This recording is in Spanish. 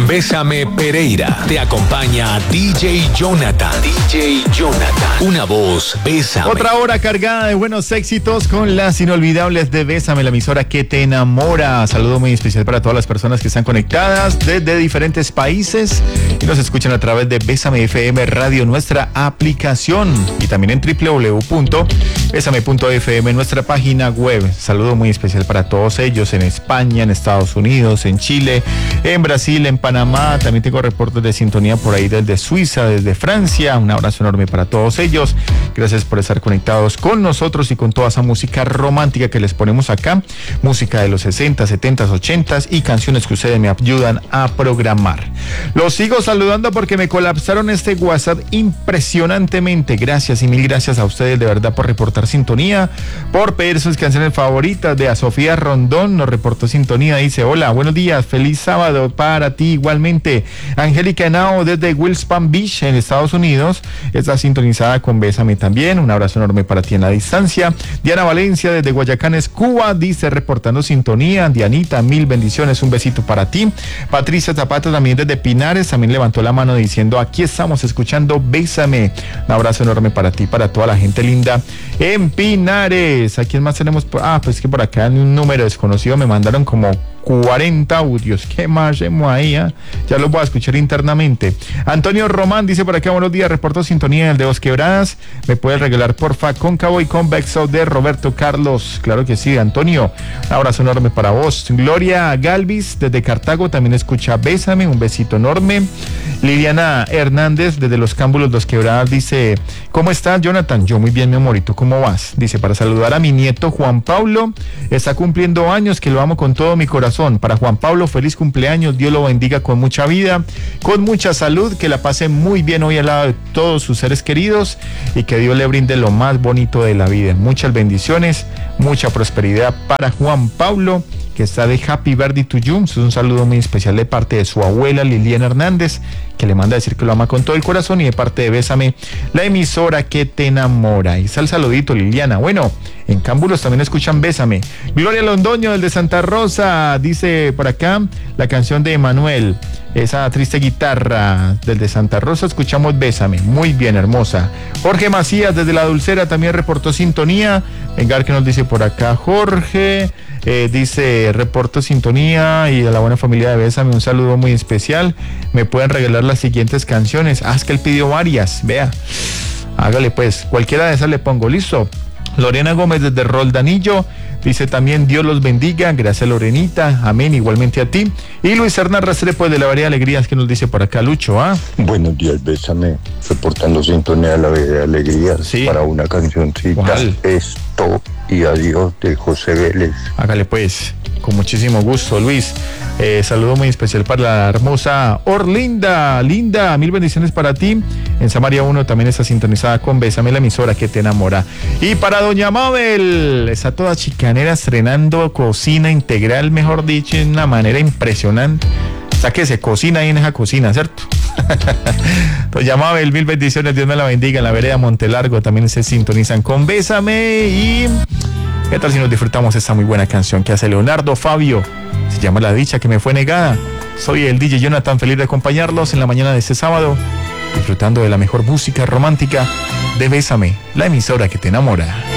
Bésame Pereira. Te acompaña DJ Jonathan. DJ Jonathan. Una voz, Bésame. Otra hora cargada de buenos éxitos con las inolvidables de Bésame, la emisora que te enamora. Saludo muy especial para todas las personas que están conectadas desde diferentes países y nos escuchan a través de Bésame FM Radio, nuestra aplicación, y también en www.besame.fm, nuestra página web. Saludo muy especial para todos ellos en España, en Estados Unidos, en Chile, en Brasil, en Panamá. También tengo reportes de sintonía por ahí desde Suiza, desde Francia. Un abrazo enorme para todos ellos. Gracias por estar conectados con nosotros y con toda esa música romántica que les ponemos acá. Música de los 60, 70, 80 y canciones que ustedes me ayudan a programar. Los sigo saludando porque me colapsaron este WhatsApp impresionantemente. Gracias y mil gracias a ustedes de verdad por reportar sintonía, por pedir sus canciones favoritas. De a Sofía Rondón nos reportó sintonía. Dice: hola, buenos días, feliz sábado para ti igualmente. Angélica Henao desde Wills Palm Beach en Estados Unidos está sintonizada con Bésame también. Un abrazo enorme para ti en la distancia. Diana Valencia desde Guayacán, Cuba, dice reportando sintonía. Dianita, mil bendiciones, un besito para ti. Patricia Zapata también desde Pinares también levantó la mano diciendo: aquí estamos escuchando Bésame. Un abrazo enorme para ti, para toda la gente linda en Pinares. ¿A quién más tenemos? Pues que por acá en un número desconocido me mandaron como 40 audios. ¿Qué más hacemos ahí? Ya los voy a escuchar internamente. Antonio Román dice por acá: buenos días, reporto sintonía del de Dos Quebradas. ¿Me puedes regalar porfa Cóncavo y Convexo de Roberto Carlos? Claro que sí, Antonio. Un abrazo enorme para vos. Gloria Galvis desde Cartago también escucha Bésame. Un besito enorme. Liliana Hernández desde Los Cámbulos Dos Quebradas dice: ¿cómo estás, Jonathan? Yo muy bien, mi amor. ¿Y tú cómo vas? Dice: para saludar a mi nieto Juan Pablo, está cumpliendo años, que lo amo con todo mi corazón. Para Juan Pablo, feliz cumpleaños, Dios lo bendiga con mucha vida, con mucha salud, que la pase muy bien hoy al lado de todos sus seres queridos y que Dios le brinde lo más bonito de la vida. Muchas bendiciones, mucha prosperidad para Juan Pablo, que está de Happy Birthday to you. Es un saludo muy especial de parte de su abuela Liliana Hernández, que le manda a decir que lo ama con todo el corazón, y de parte de Bésame, la emisora que te enamora. Y está el saludito, Liliana. Bueno, en Cámbulos también escuchan Bésame. Gloria Londoño desde Santa Rosa dice por acá la canción de Emanuel, esa triste guitarra desde Santa Rosa. Escuchamos Bésame. Muy bien, hermosa. Jorge Macías desde La Dulcera también reportó sintonía. Venga, que nos dice por acá Jorge. Dice: reporto sintonía y a la buena familia de Bésame un saludo muy especial. Me pueden regalar las siguientes canciones. Es que él pidió varias. Vea, hágale pues, cualquiera de esas le pongo. Listo. Lorena Gómez desde Roldanillo dice también: Dios los bendiga. Gracias, Lorenita. Amén, igualmente a ti. Y Luis Hernán Restrepo de la Vereda Alegrías, que nos dice por acá Lucho. Buenos días, Bésame, reportando sintonía de la Vereda Alegrías. Sí. Para una cancioncita. ¿Cuál? Esto y Adiós de José Vélez. Hágale pues, con muchísimo gusto, Luis. Saludo muy especial para la hermosa Orlinda. Linda, mil bendiciones para ti. En Samaria 1 también está sintonizada con Bésame, la emisora que te enamora. Y para doña Mabel, está toda chicanera estrenando cocina integral, mejor dicho, de una manera impresionante. O sea que se cocina ahí en esa cocina, ¿cierto? Doña Mabel, mil bendiciones, Dios me la bendiga. En la vereda Montelargo también se sintonizan con Bésame. Y ¿qué tal si nos disfrutamos esta muy buena canción que hace Leonardo Fabio? Se llama La dicha que me fue negada. Soy el DJ Jonathan, feliz de acompañarlos en la mañana de este sábado, disfrutando de la mejor música romántica de Bésame, la emisora que te enamora.